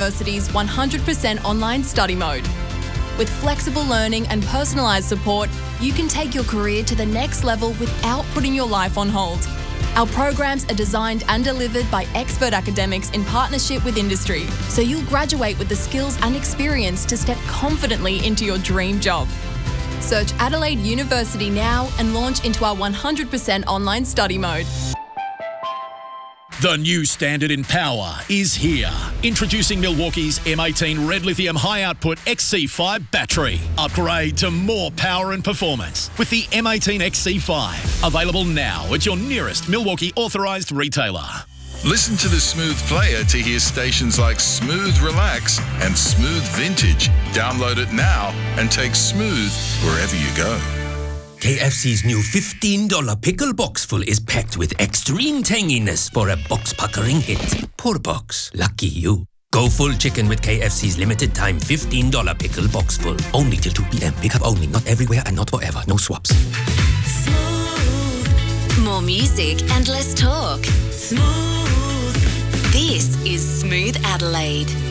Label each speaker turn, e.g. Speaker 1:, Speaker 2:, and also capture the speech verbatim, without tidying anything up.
Speaker 1: University's one hundred percent online study mode. With flexible learning and personalised support, you can take your career to the next level without putting your life on hold. Our programs are designed and delivered by expert academics in partnership with industry, so you'll graduate with the skills and experience to step confidently into your dream job. Search Adelaide University now and launch into our one hundred percent online study mode.
Speaker 2: The new standard in power is here. Introducing Milwaukee's M eighteen Red Lithium High Output X C five battery. Upgrade to more power and performance with the M eighteen X C five. Available now at your nearest Milwaukee authorised retailer.
Speaker 3: Listen to the Smooth player to hear stations like Smooth Relax and Smooth Vintage. Download it now and take Smooth wherever you go.
Speaker 4: K F C's new fifteen dollars pickle box full is packed with extreme tanginess for a box-puckering hit. Poor box. Lucky you. Go full chicken with K F C's limited time fifteen dollars pickle box full. Only till two p.m. Pick up only. Not everywhere and not forever. No swaps.
Speaker 5: Smooth. More music and less talk. Smooth. This is Smooth Adelaide.